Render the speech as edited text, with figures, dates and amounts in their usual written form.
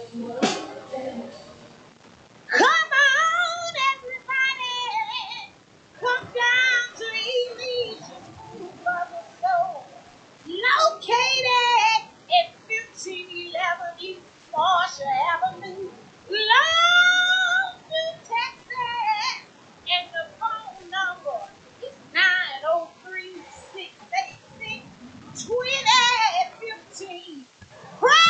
Come on, everybody. Come down to Elysian for the soul. Located at 1511 East Marshall Avenue. Lord,